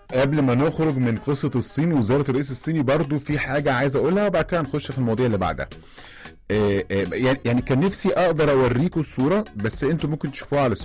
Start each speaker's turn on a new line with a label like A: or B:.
A: قبل ما نخرج من قصه الصين وزياره الرئيس الصيني، برضو في حاجه عايز اقولها وبعد كده نخش في المواضيع اللي بعدها. يعني كان نفسي اقدر اوريكم الصوره، بس انتوا ممكن تشوفوها على